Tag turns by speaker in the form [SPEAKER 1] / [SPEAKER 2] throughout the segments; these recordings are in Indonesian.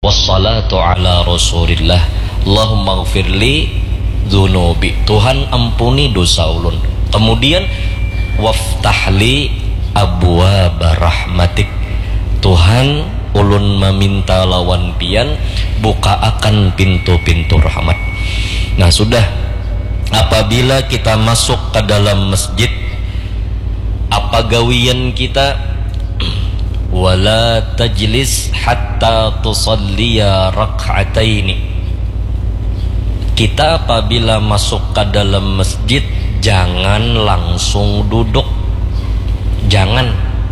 [SPEAKER 1] wassalatu ala rasulillah. Allahumma gfirli dzunubi, Tuhan ampuni dosa ulun. Kemudian waftahli abwaaba rahmatik, Tuhan ulun meminta lawan pian buka akan pintu-pintu rahmat. Nah sudah, apabila kita masuk ke dalam masjid, apa gawian kita? Wala tajlis hatta tusalliya rak'ataini. Kita apabila masuk ke dalam masjid jangan langsung duduk, jangan.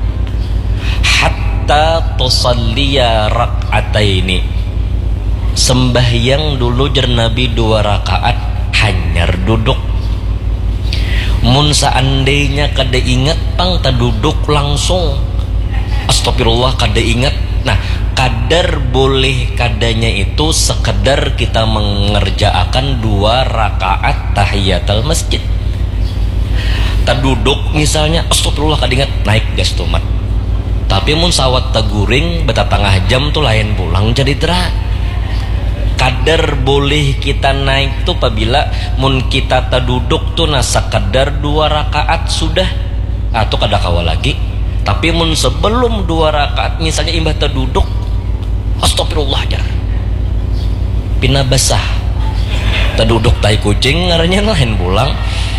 [SPEAKER 1] Hatta tusalliya rak'ataini, sembahyang dulu jer Nabi 2 rakaat hanyar duduk. Mun seandainya kada ingat pang ta duduk langsung, astagfirullah kada ingat. Nah kadar boleh kadanya itu sekedar kita mengerjakan 2 rakaat tahiyatul masjid. Ta duduk misalnya, astagfirullah kada ingat, naik gas tumat. Tapi mun sawat taguring beta tengah jam tuh lain pulang jadi tera. Kadar boleh kita naik tuh apabila mun kita tak duduk tuh nasa kadar 2 rakaat sudah, atau kada kawal lagi. Tapi mun sebelum 2 rakaat misalnya imbah tak duduk, astagfirullah jar pina basah tak duduk tai kucing ngaranya lain pulang.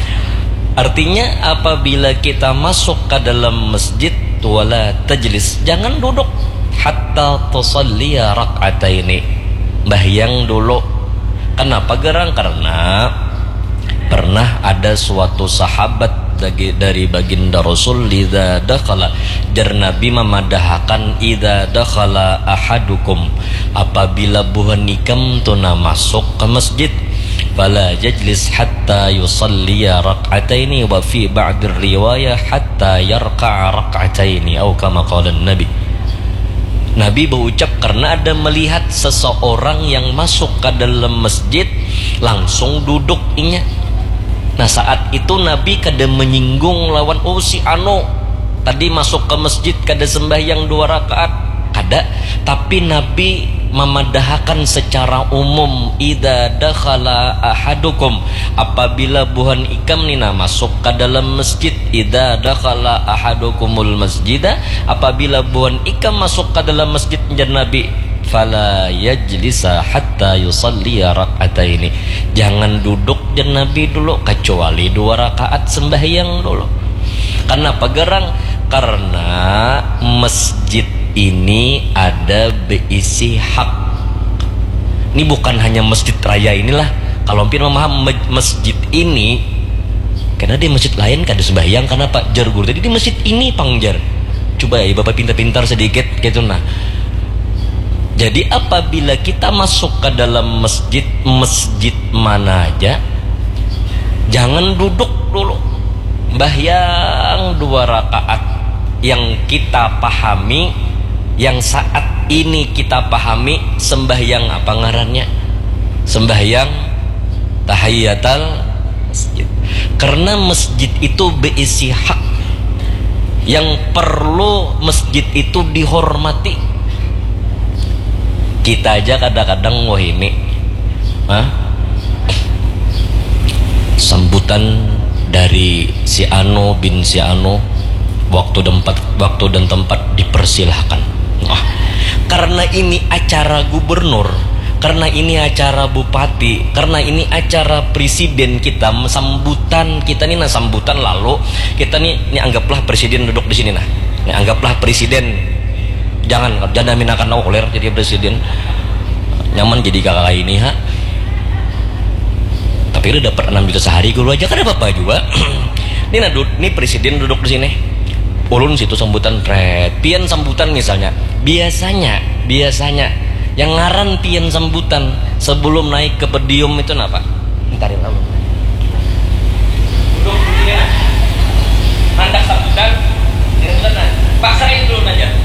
[SPEAKER 1] Artinya apabila kita masuk ke dalam masjid, wala tajlis, jangan duduk hatta tusalliya rak'ataini, bahyang dulu. Kenapa gerang? Karena pernah ada suatu sahabat dari baginda Rasul, idza dakhala, jar Nabi memadahkan idza dakhala ahadukum, apabila buhan nikam tuna masuk ke masjid, fala yajlis hatta yusalliya rak'ataini, wa fi ba'd riwayah hatta yarka'a rak'ataini, atau kama qala Nabi. Nabi berucap karena ada melihat seseorang yang masuk ke dalam masjid langsung duduk inya. Nah saat itu Nabi kada menyinggung lawan si anu tadi masuk ke masjid kada sembahyang 2 rakaat, kada. Tapi Nabi memadahkan secara umum, idza dakhala ahadukum, apabila buhan ikam nina masuk ke dalam masjid, idza dakhala ahadukumul masjidah, apabila buhan ikam masuk ke dalam masjid, jar Nabi fala yajlisa hatta yusalliya rak'ataini, jangan duduk jar Nabi dulu kecuali 2 rakaat sembahyang dulu. Kenapa gerang? Karena masjid ini ada beisi hak. Ini bukan hanya masjid raya inilah. Kalau hampir memaham masjid ini, karena di masjid lain kada sembahyang, karena Pak jar guru tadi di masjid ini pangjar. Coba ya Bapak pintar-pintar sedikit gitu nah. Jadi apabila kita masuk ke dalam masjid, masjid mana aja, jangan duduk dulu, bahyang 2 rakaat yang kita pahami, yang saat ini kita pahami sembahyang apa ngarannya? Sembahyang tahiyatul masjid. Karena masjid itu berisi hak yang perlu masjid itu dihormati. Kita aja kadang-kadang wah ini sambutan dari si Ano bin si Ano, waktu dan tempat dipersilahkan. Karena ini acara gubernur, karena ini acara bupati, karena ini acara presiden, kita sambutan kita nih, nah sambutan lalu kita nih anggaplah presiden duduk di sini nah. Ini anggaplah presiden, jangan minakan oler jadi presiden, nyaman jadi kakak ini ha. Tapi udah dapat 6 juta sehari guru aja kan apa juga. Ini presiden duduk di sini. Ulun situ sambutan pian sambutan misalnya. Biasanya yang ngaran pian sambutan sebelum naik ke podium itu apa? Ntarin lalu. Duduk di sini. Handak sambutan. Paksain dulu aja.